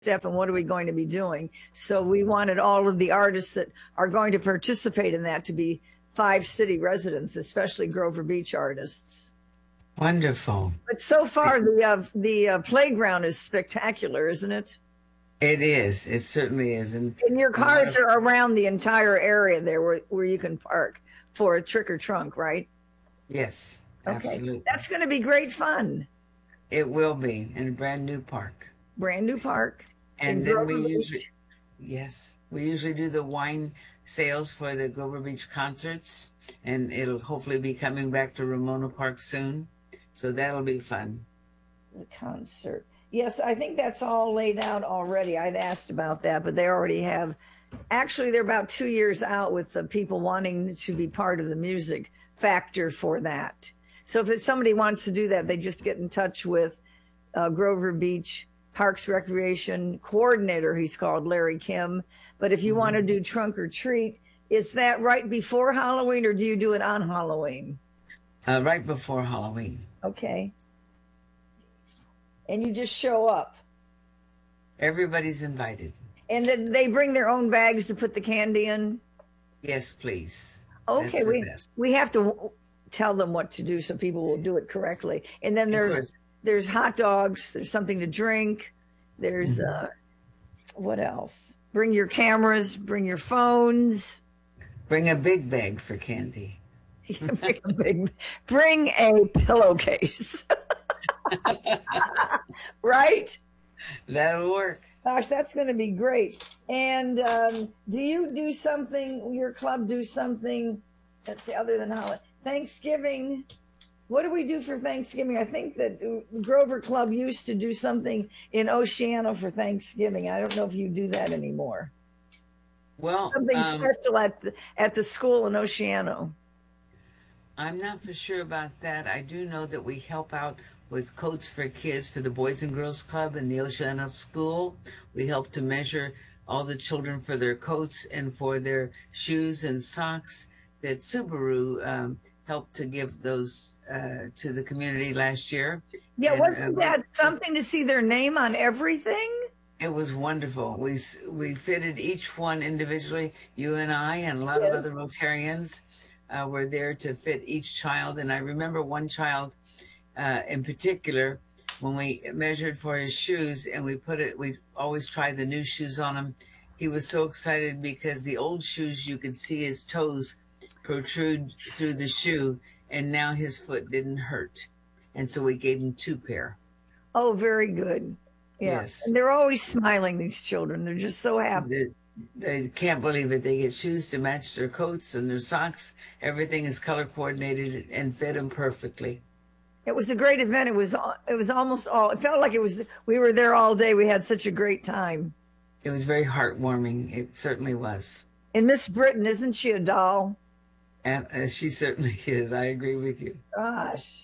step and what are we going to be doing? So we wanted all of the artists that are going to participate in that to be 5 city residents, especially Grover Beach artists. Wonderful. But so far, the playground is spectacular, isn't it? It is. It certainly is. And your cars are around the entire area there where you can park for a trick or trunk, right? Yes, okay. Absolutely. That's going to be great fun. It will be in a brand new park. Brand new park. And then we usually do the wine sales for the Grover Beach concerts, and it'll hopefully be coming back to Ramona Park soon. So that'll be fun. The concert. Yes, I think that's all laid out already. I'd asked about that, but they already have. Actually, they're about 2 years out with the people wanting to be part of the music factor for that. So if somebody wants to do that, they just get in touch with Grover Beach Parks Recreation Coordinator, he's called Larry Kim. But if you want to do trunk or treat, is that right before Halloween or do you do it on Halloween? Right before Halloween. Okay. And you just show up. Everybody's invited. And then they bring their own bags to put the candy in? Yes, please. Okay, we have to tell them what to do so people will do it correctly. And then there's hot dogs, there's something to drink, there's what else? Bring your cameras, bring your phones. Bring a big bag for candy. Bring a pillowcase. Right? That'll work. Gosh, that's going to be great. And do you do something, your club do something, let's say, other than holiday? Thanksgiving. What do we do for Thanksgiving? I think that Grover Club used to do something in Oceano for Thanksgiving. I don't know if you do that anymore. Well, something special at the school in Oceano. I'm not for sure about that. I do know that we help out with coats for kids for the Boys and Girls Club in the Oceano School. We help to measure all the children for their coats and for their shoes and socks. That Subaru helped to give those to the community last year. Yeah, wasn't that something to see their name on everything? It was wonderful. We fitted each one individually. You and I and a lot of other Rotarians were there to fit each child. And I remember one child in particular, when we measured for his shoes and we always try the new shoes on him. He was so excited because the old shoes, you could see his toes protrude through the shoe, and now his foot didn't hurt. And so we gave him 2 pair. Oh, very good. Yeah. Yes. And they're always smiling, these children. They're just so happy. They can't believe it. They get shoes to match their coats and their socks. Everything is color coordinated and fit them perfectly. It was a great event. It was almost all, it felt like we were there all day. We had such a great time. It was very heartwarming. It certainly was. And Miss Britton, isn't she a doll? And she certainly is. I agree with you. Gosh.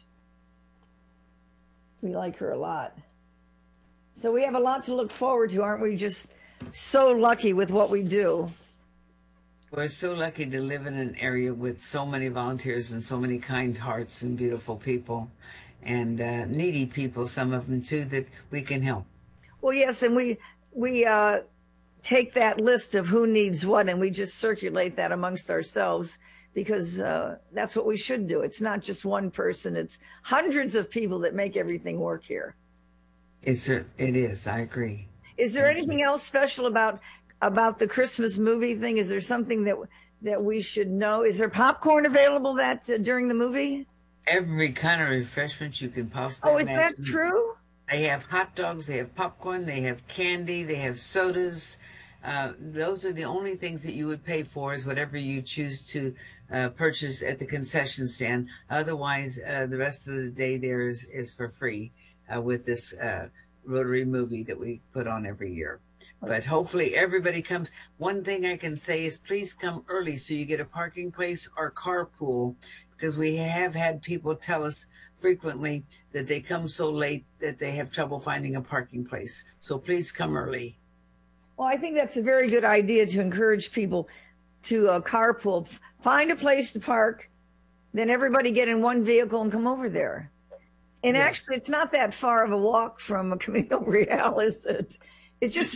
We like her a lot. So we have a lot to look forward to, aren't we? Just so lucky with what we do. We're so lucky to live in an area with so many volunteers and so many kind hearts and beautiful people and needy people, some of them too, that we can help. Well, yes, and we take that list of who needs what and we just circulate that amongst ourselves because that's what we should do. It's not just one person. It's hundreds of people that make everything work here. It is. I agree. Is there anything else special about the Christmas movie thing? Is there something that we should know? Is there popcorn available during the movie? Every kind of refreshment you can possibly imagine. Oh, is that true? They have hot dogs, they have popcorn, they have candy, they have sodas. Those are the only things that you would pay for is whatever you choose to purchase at the concession stand. Otherwise, the rest of the day there is for free with this Rotary movie that we put on every year. But hopefully everybody comes. One thing I can say is please come early so you get a parking place or carpool, because we have had people tell us frequently that they come so late that they have trouble finding a parking place. So please come early. Well, I think that's a very good idea to encourage people to carpool. Find a place to park, then everybody get in one vehicle and come over there. And actually, it's not that far of a walk from Camino Real, is it? It's just